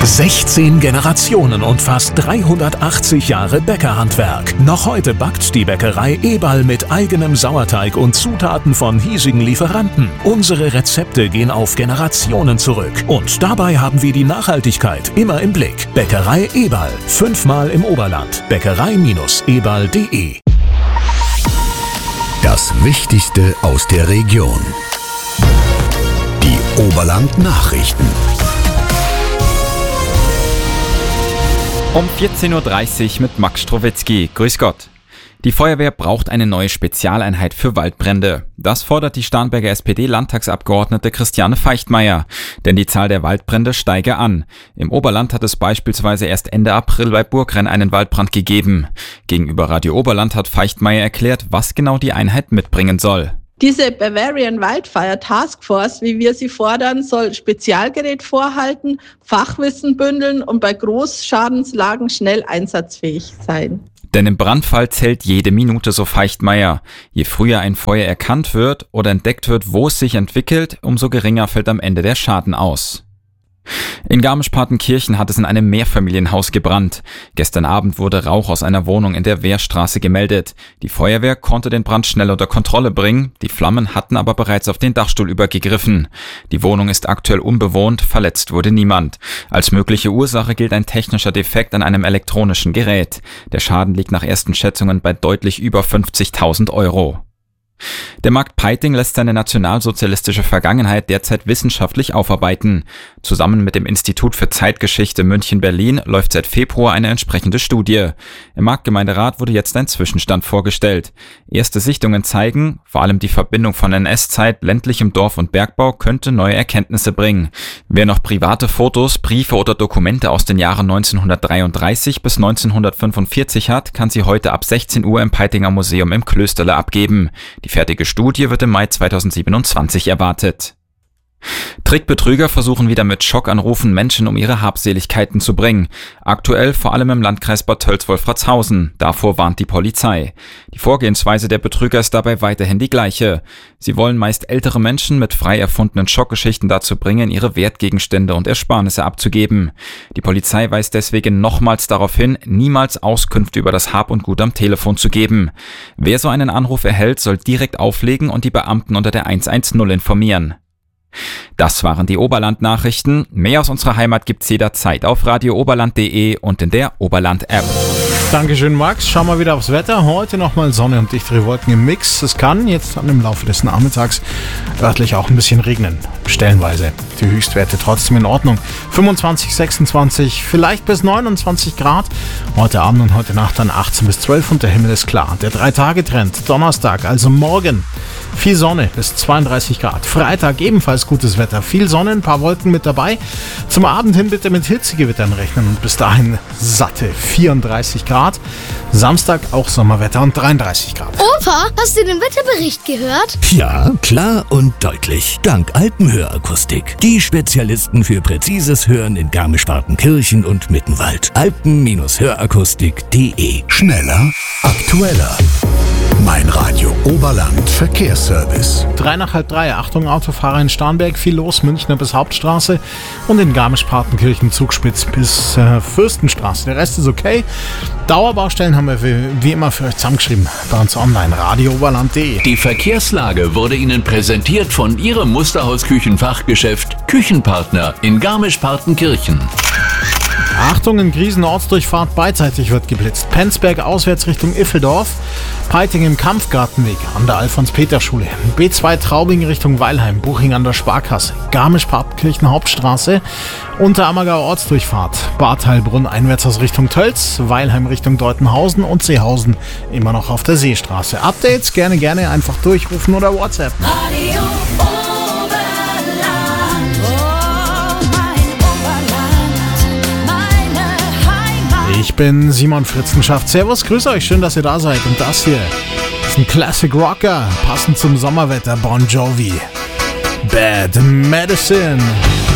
16 Generationen und fast 380 Jahre Bäckerhandwerk. Noch heute backt die Bäckerei Eberl mit eigenem Sauerteig und Zutaten von hiesigen Lieferanten. Unsere Rezepte gehen auf Generationen zurück. Und dabei haben wir die Nachhaltigkeit immer im Blick. Bäckerei Eberl. 5-mal im Oberland. Bäckerei-eberl.de. Das Wichtigste aus der Region. Die Oberland-Nachrichten. Um 14.30 Uhr mit Max Strowitzki. Grüß Gott. Die Feuerwehr braucht eine neue Spezialeinheit für Waldbrände. Das fordert die Starnberger SPD-Landtagsabgeordnete Christiane Feichtmeier. Denn die Zahl der Waldbrände steige an. Im Oberland hat es beispielsweise erst Ende April bei Burgrenn einen Waldbrand gegeben. Gegenüber Radio Oberland hat Feichtmeier erklärt, was genau die Einheit mitbringen soll. Diese Bavarian Wildfire Task Force, wie wir sie fordern, soll Spezialgerät vorhalten, Fachwissen bündeln und bei Großschadenslagen schnell einsatzfähig sein. Denn im Brandfall zählt jede Minute, so Feichtmeier. Je früher ein Feuer erkannt wird oder entdeckt wird, wo es sich entwickelt, umso geringer fällt am Ende der Schaden aus. In Garmisch-Partenkirchen hat es in einem Mehrfamilienhaus gebrannt. Gestern Abend wurde Rauch aus einer Wohnung in der Wehrstraße gemeldet. Die Feuerwehr konnte den Brand schnell unter Kontrolle bringen, die Flammen hatten aber bereits auf den Dachstuhl übergegriffen. Die Wohnung ist aktuell unbewohnt, verletzt wurde niemand. Als mögliche Ursache gilt ein technischer Defekt an einem elektronischen Gerät. Der Schaden liegt nach ersten Schätzungen bei deutlich über 50.000 €. Der Markt Peiting lässt seine nationalsozialistische Vergangenheit derzeit wissenschaftlich aufarbeiten. Zusammen mit dem Institut für Zeitgeschichte München-Berlin läuft seit Februar eine entsprechende Studie. Im Marktgemeinderat wurde jetzt ein Zwischenstand vorgestellt. Erste Sichtungen zeigen, vor allem die Verbindung von NS-Zeit, ländlichem Dorf- und Bergbau könnte neue Erkenntnisse bringen. Wer noch private Fotos, Briefe oder Dokumente aus den Jahren 1933 bis 1945 hat, kann sie heute ab 16 Uhr im Peitinger Museum im Klösterle abgeben. Die fertige Studie wird im Mai 2027 erwartet. Trickbetrüger versuchen wieder mit Schockanrufen Menschen um ihre Habseligkeiten zu bringen. Aktuell vor allem im Landkreis Bad Tölz-Wolfratshausen. Davor warnt die Polizei. Die Vorgehensweise der Betrüger ist dabei weiterhin die gleiche. Sie wollen meist ältere Menschen mit frei erfundenen Schockgeschichten dazu bringen, ihre Wertgegenstände und Ersparnisse abzugeben. Die Polizei weist deswegen nochmals darauf hin, niemals Auskünfte über das Hab und Gut am Telefon zu geben. Wer so einen Anruf erhält, soll direkt auflegen und die Beamten unter der 110 informieren. Das waren die Oberland-Nachrichten. Mehr aus unserer Heimat gibt's jederzeit auf radiooberland.de und in der Oberland-App. Dankeschön, Max. Schauen wir wieder aufs Wetter. Heute nochmal Sonne und dichtere Wolken im Mix. Es kann jetzt dann im Laufe des Nachmittags örtlich auch ein bisschen regnen. Stellenweise. Die Höchstwerte trotzdem in Ordnung. 25, 26, vielleicht bis 29 Grad. Heute Abend und heute Nacht dann 18 bis 12 und der Himmel ist klar. Der 3-Tage-Trend. Donnerstag, also morgen. Viel Sonne bis 32 Grad. Freitag ebenfalls gutes Wetter. Viel Sonne, ein paar Wolken mit dabei. Zum Abend hin bitte mit Hitzegewittern rechnen und bis dahin satte 34 Grad. Samstag auch Sommerwetter und 33 Grad. Opa, hast du den Wetterbericht gehört? Ja, klar und deutlich. Dank Alpenhörakustik. Die Spezialisten für präzises Hören in Garmisch-Partenkirchen und Mittenwald. Alpen-Hörakustik.de. Schneller, aktueller. Mein Radio Oberland Verkehrsservice. 3 nach halb 3. Achtung, Autofahrer in Starnberg. Viel los, Münchner bis Hauptstraße und in Garmisch-Partenkirchen Zugspitz bis Fürstenstraße. Der Rest ist okay. Dauerbaustellen haben wir wie immer für euch zusammengeschrieben. Bei uns online, radiooberland.de. Die Verkehrslage wurde Ihnen präsentiert von Ihrem Musterhaus-Küchenfachgeschäft Küchenpartner in Garmisch-Partenkirchen. Achtung, in Griesen Ortsdurchfahrt beidseitig wird geblitzt. Penzberg auswärts Richtung Iffeldorf. Peiting im Kampfgartenweg an der Alfons-Peter-Schule. B2 Traubing Richtung Weilheim. Buching an der Sparkasse. Garmisch-Partenkirchen Hauptstraße. Unterammergau Ortsdurchfahrt. Bad Heilbrunn einwärts aus Richtung Tölz. Weilheim Richtung Deutenhausen und Seehausen immer noch auf der Seestraße. Updates gerne einfach durchrufen oder WhatsApp. Radio Oberland. Oh, mein Oberland, meine Heimat. Ich bin Simon Fritzenschaft. Servus, grüße euch, schön, dass ihr da seid. Und das hier ist ein Classic Rocker, passend zum Sommerwetter. Bon Jovi. Bad Medicine.